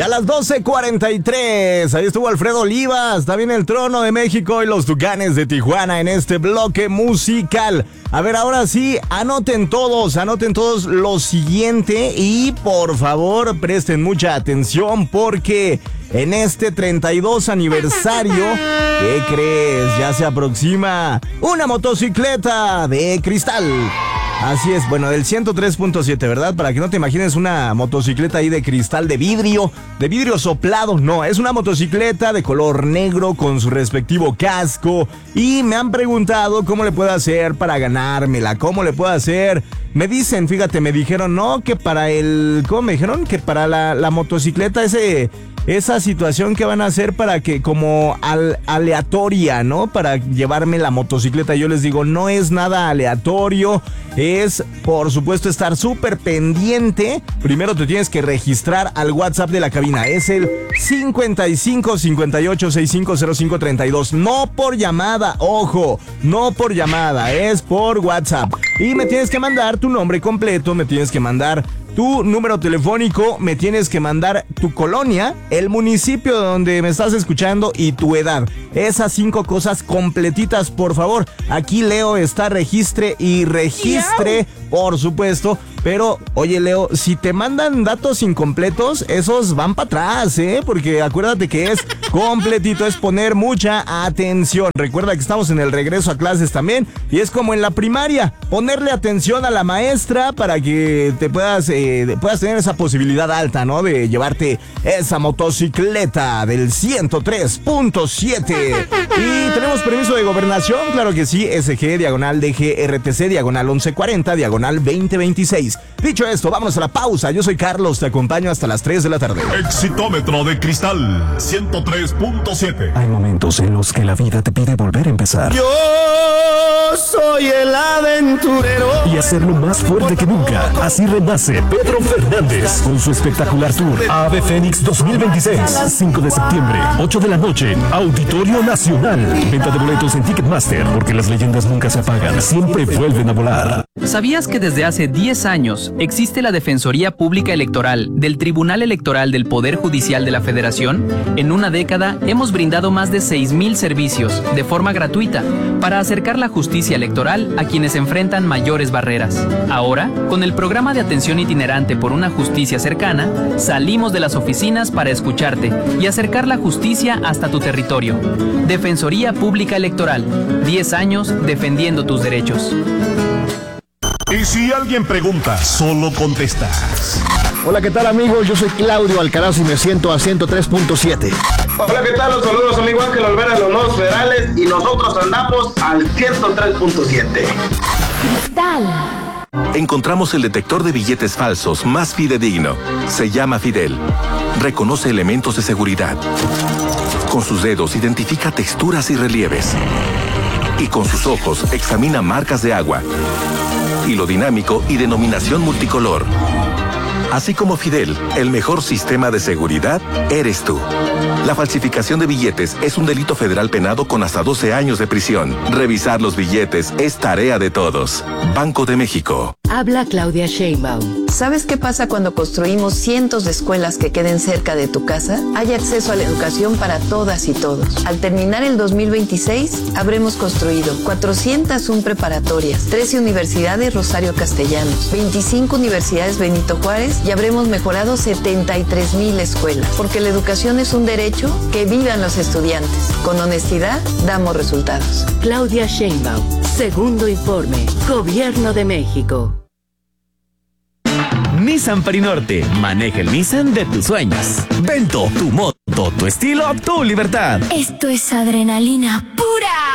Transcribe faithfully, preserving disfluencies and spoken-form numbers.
Ya a las doce cuarenta y tres, ahí estuvo Alfredo Olivas, también el Trono de México y los Tucanes de Tijuana en este bloque musical. A ver, ahora sí, anoten todos, anoten todos lo siguiente y por favor presten mucha atención porque en este treinta y dos aniversario, ¿qué crees? Ya se aproxima una motocicleta de cristal. Así es, bueno, del ciento tres punto siete, ¿verdad? Para que no te imagines una motocicleta ahí de cristal de vidrio, de vidrio soplado, no, es una motocicleta de color negro con su respectivo casco y me han preguntado cómo le puedo hacer para ganármela, cómo le puedo hacer. Me dicen, fíjate, me dijeron, no, que para el, ¿cómo me dijeron? Que para la, la motocicleta ese... esa situación que van a hacer para que como al, aleatoria, ¿no? Para llevarme la motocicleta. Yo les digo, no es nada aleatorio, es por supuesto estar súper pendiente. Primero te tienes que registrar al WhatsApp de la cabina, es el cincuenta y cinco cincuenta y ocho sesenta y cinco cero cinco treinta y dos. No por llamada, ojo, no por llamada, es por WhatsApp. Y me tienes que mandar tu nombre completo, me tienes que mandar tu número telefónico, me tienes que mandar tu colonia, el municipio donde me estás escuchando y tu edad. Esas cinco cosas completitas, por favor. Aquí Leo está registre y registre, por supuesto. Pero, oye, Leo, si te mandan datos incompletos, esos van para atrás, ¿eh? Porque acuérdate que es completito, es poner mucha atención. Recuerda que estamos en el regreso a clases también, y es como en la primaria, ponerle atención a la maestra para que te puedas, eh, puedas tener esa posibilidad alta, ¿no? De llevarte esa motocicleta del ciento tres punto siete. Y tenemos permiso de gobernación, claro que sí, S G, diagonal D G R T C, diagonal once cuarenta, diagonal veinte veintiséis. Dicho esto, vámonos a la pausa. Yo soy Carlos, te acompaño hasta las tres de la tarde. Exitómetro de cristal ciento tres punto siete. Hay momentos en los que la vida te pide volver a empezar. Yo soy el aventurero. Y hacerlo más fuerte que nunca. Así renace Pedro Fernández con su espectacular tour Ave Fénix dos mil veintiséis. cinco de septiembre, ocho de la noche, Auditorio Nacional. Venta de boletos en Ticketmaster, porque las leyendas nunca se apagan, siempre vuelven a volar. ¿Sabías que desde hace diez años existe la Defensoría Pública Electoral del Tribunal Electoral del Poder Judicial de la Federación? En una década hemos brindado más de seis mil servicios de forma gratuita para acercar la justicia electoral a quienes enfrentan mayores barreras. Ahora, con el programa de atención itinerante por una justicia cercana, salimos de las oficinas para escucharte y acercar la justicia hasta tu territorio. Defensoría Pública Electoral, diez años defendiendo tus derechos. Y si alguien pregunta, solo contestas. Hola, ¿qué tal, amigos? Yo soy Claudio Alcaraz y me siento a ciento tres punto siete. Hola, ¿qué tal? Los saludos, amigo Ángel Olvera, los nuevos federales, y nosotros andamos al ciento tres punto siete. Cristal. Encontramos el detector de billetes falsos más fidedigno. Se llama Fidel. Reconoce elementos de seguridad. Con sus dedos identifica texturas y relieves. Y con sus ojos examina marcas de agua, hilo dinámico y denominación multicolor. Así como Fidel, el mejor sistema de seguridad eres tú. La falsificación de billetes es un delito federal penado con hasta doce años de prisión. Revisar los billetes es tarea de todos. Banco de México. Habla Claudia Sheinbaum. ¿Sabes qué pasa cuando construimos cientos de escuelas que queden cerca de tu casa? Hay acceso a la educación para todas y todos. Al terminar el dos mil veintiséis, habremos construido cuatrocientas una preparatorias, trece universidades Rosario Castellanos, veinticinco universidades Benito Juárez y habremos mejorado setenta y tres mil escuelas. Porque la educación es un derecho, que vivan los estudiantes. Con honestidad, damos resultados. Claudia Sheinbaum. Segundo informe. Gobierno de México. Nissan Perinorte. Maneja el Nissan de tus sueños. Vento, tu moto, tu estilo, tu libertad. Esto es adrenalina pura.